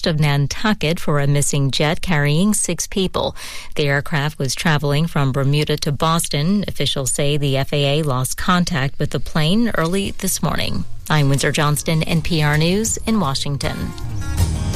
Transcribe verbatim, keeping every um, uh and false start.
of Nantucket for a missing jet carrying six people. The aircraft was traveling from Bermuda to Boston. Officials say the F A A lost contact with the plane early this morning. I'm Windsor Johnston, N P R News in Washington.